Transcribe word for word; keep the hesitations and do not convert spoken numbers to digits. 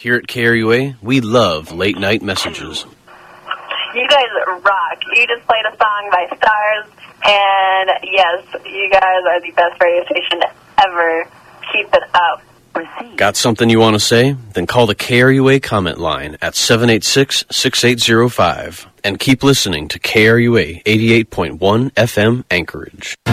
Here at K R U A, we love late-night messages. You guys rock. You just played a song by Stars, and yes, you guys are the best radio station ever. Keep it up. Got something you want to say? Then call the K R U A comment line at seven eight six, six eight zero five. And keep listening to K R U A eighty-eight point one F M Anchorage.